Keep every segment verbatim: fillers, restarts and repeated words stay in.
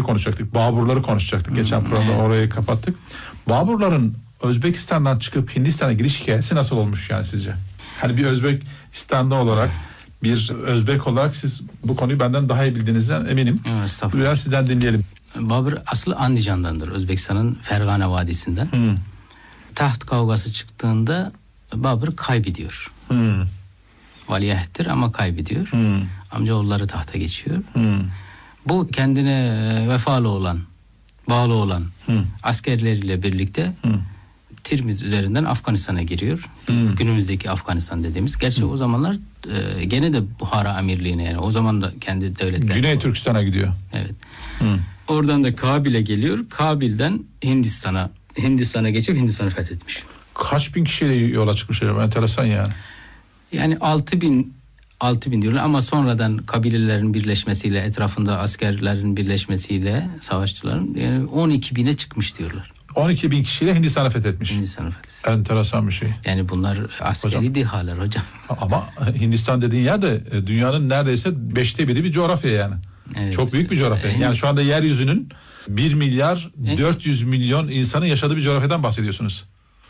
konuşacaktık. Baburları konuşacaktık. Geçen programda orayı kapattık. Baburların Özbekistan'dan çıkıp Hindistan'a giriş hikayesi nasıl olmuş yani sizce? Hani bir Özbekistan'da olarak, bir Özbek olarak siz bu konuyu benden daha iyi bildiğinizden eminim. Evet, biraz sizden dinleyelim. Babur aslı Andijan'dandır, Özbekistan'ın Fergana Vadisi'nden. Hmm. Taht kavgası çıktığında Babur kaybediyor. Hmm. Valiahttir ama kaybediyor. Hmm. Amcaoğulları tahta geçiyor. Hmm. Bu kendine vefalı olan, bağlı olan hmm. askerleriyle birlikte hmm. Tirmiz üzerinden Afganistan'a giriyor. Hmm. Günümüzdeki Afganistan dediğimiz. Gerçi hmm. o zamanlar e, gene de Buhara Amirliğine, yani o zaman da kendi devletleri. Güney var. Türkistan'a gidiyor. Evet. Hmm. Oradan da Kabil'e geliyor. Kabil'den Hindistan'a Hindistan'a geçip Hindistan'ı fethetmiş. Kaç bin kişiyle yola çıkmış acaba? Enteresan yani. Yani altı bin altı bin diyorlar ama sonradan kabilelerin birleşmesiyle, etrafında askerlerin birleşmesiyle, savaşçıların yani on iki bine çıkmış diyorlar. on iki bin kişiyle Hindistan'ı fethetmiş. Hindistan'ı fethetmiş. Enteresan bir şey. Yani bunlar askeri hocam. Dihalar hocam. Ama Hindistan dediğin yer de dünyanın neredeyse beşte biri bir coğrafya yani. Evet. Çok büyük bir coğrafya. Yani şu anda yeryüzünün bir milyar dört yüz milyon insanın yaşadığı bir coğrafyadan bahsediyorsunuz.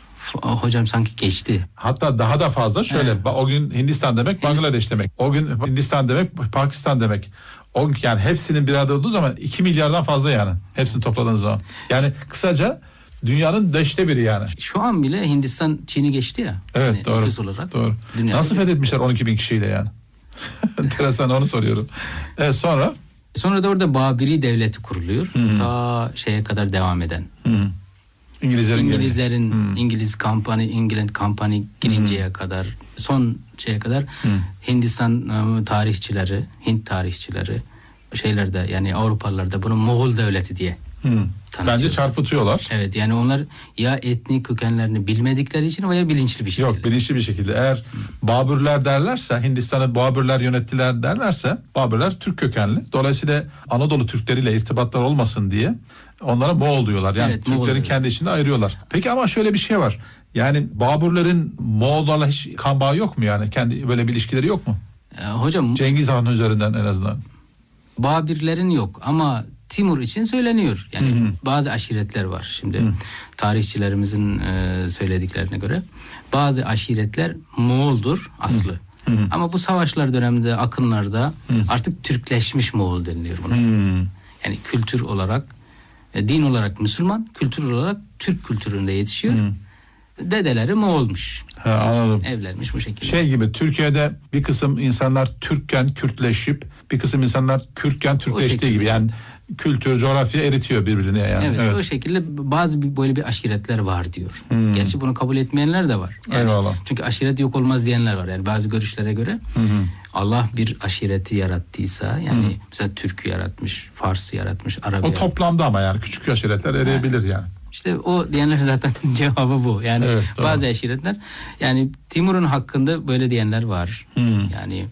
Hocam sanki geçti. Hatta daha da fazla şöyle. Evet. O gün Hindistan demek Bangladeş demek. O gün Hindistan demek Pakistan demek. O gün yani hepsinin bir arada olduğu zaman iki milyardan fazla yani. Hepsini topladığınız zaman. Yani kısaca dünyanın beşte biri yani. Şu an bile Hindistan Çin'i geçti ya. Evet yani doğru. Nüfus olarak. Doğru. Nasıl fethetmişler on iki bin kişiyle yani? Enteresan, onu soruyorum. Evet, sonra? Sonra da orada Babiri Devleti kuruluyor. Hı-hı. Ta şeye kadar devam eden. Hı-hı. İngilizlerin, İngilizlerin hmm. İngiliz kampanya, İngiliz kampanya girinceye hmm. kadar, son şeye kadar hmm. Hindistan um, tarihçileri, Hint tarihçileri şeylerde, yani Avrupalılar da bunu Moğol devleti diye hmm. bence çarpıtıyorlar. Evet, yani onlar ya etnik kökenlerini bilmedikleri için veya bilinçli bir şekilde. Yok, bilinçli bir şekilde. Eğer hmm. Babürler derlerse, Hindistan'ı Babürler yönettiler derlerse, Babürler Türk kökenli. Dolayısıyla Anadolu Türkleriyle irtibatlar olmasın diye onlara Moğol diyorlar. Yani evet, Türklerin Moğol kendi içinde ayırıyorlar. Peki ama şöyle bir şey var. Yani Babürlerin Moğollarla hiç kan bağı yok mu yani? Kendi böyle bir ilişkileri yok mu? Ee, hocam Cengiz Han üzerinden en azından. Babürlerin yok ama Timur için söyleniyor. Yani hı hı. bazı aşiretler var. Şimdi hı. tarihçilerimizin e, söylediklerine göre bazı aşiretler Moğol'dur aslı. Hı hı. Ama bu savaşlar döneminde, akınlarda hı. artık Türkleşmiş Moğol deniliyor buna. Hı. Yani kültür olarak, din olarak Müslüman, kültür olarak Türk kültüründe yetişiyor. Hmm. Dedeleri Moğolmuş. Ha, anladım. Evlenmiş bu şekilde. Şey gibi, Türkiye'de bir kısım insanlar Türkken Kürtleşip, bir kısım insanlar Kürtken Türkleştiği gibi. Yani kültür, coğrafya eritiyor birbirine yani. Evet, evet. O şekilde bazı bir, böyle bir aşiretler var diyor. Hmm. Gerçi bunu kabul etmeyenler de var. Yani eyvallah. Çünkü aşiret yok olmaz diyenler var. Yani bazı görüşlere göre hmm. Allah bir aşireti yarattıysa, yani hmm. mesela Türk'ü yaratmış, Fars'ı yaratmış, Arap'ı o toplamda ama yani küçük aşiretler eriyebilir yani. İşte o diyenler zaten cevabı bu. Yani evet, bazı aşiretler, yani Timur'un hakkında böyle diyenler var. Hmm. Yani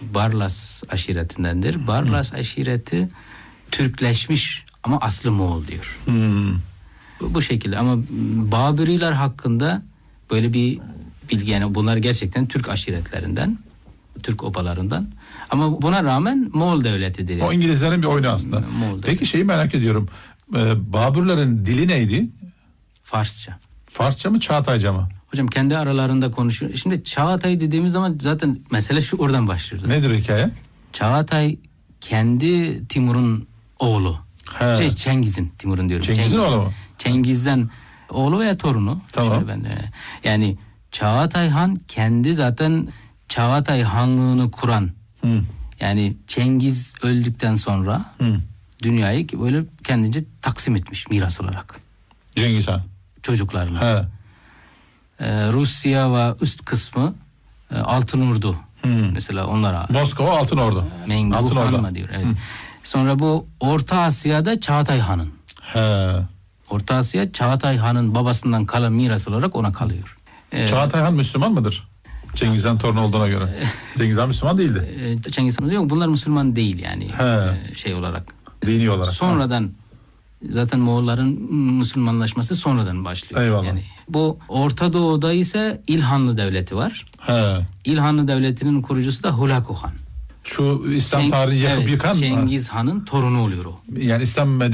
Barlas aşiretindendir. Barlas hmm. aşireti Türkleşmiş ama aslı Moğol diyor. Hmm. Bu, bu şekilde, ama Baburiler hakkında böyle bir bilgi, yani bunlar gerçekten Türk aşiretlerinden, Türk obalarından, ama buna rağmen Moğol devletidir. Yani. O İngilizlerin bir oyunu aslında. Moğol Peki şeyi merak ediyorum. Ee, Babürlerin dili neydi? Farsça. Farsça mı, Çağatayca mı? Hocam kendi aralarında konuşuyor. Şimdi Çağatay dediğimiz zaman zaten mesele şu, oradan başlıyor. Nedir hikaye? Çağatay kendi Timur'un oğlu. He. Şey, Cengiz'in, Timur'un diyorum. Cengiz'in Cengiz. oğlu mu? Cengiz'den oğlu veya torunu. Tamam. Ben de, yani Çağatay Han kendi zaten Çağatay Hanlığı'nı kuran. Hı. Yani Cengiz öldükten sonra Hı. dünyayı böyle kendince taksim etmiş miras olarak. Cengiz Han. Çocuklarına. He. Ee, Rusya ve üst kısmı e, Altınordu. Hmm. Mesela onlara. Moskova Altınordu. Mengu Han mı diyor. Evet. Hmm. Sonra bu Orta Asya'da Çağatay Han'ın. He. Orta Asya Çağatay Han'ın babasından kalan miras olarak ona kalıyor. Ee, Çağatay Han Müslüman mıdır? Cengiz Han torunu olduğuna göre. Cengiz Han Müslüman değildi. E, Cengiz Han yok. Bunlar Müslüman değil yani. E, şey olarak. Dini olarak. Sonradan ha. Zaten Moğolların Müslümanlaşması sonradan başlıyor. Eyvallah. Yani bu Orta Doğu'da ise İlhanlı Devleti var. He. İlhanlı Devleti'nin kurucusu da Hulagu Han. Şu İslam Ceng- tarihini yakıp evet, yıkan Cengiz Han'ın torunu oluyor o. Yani İslam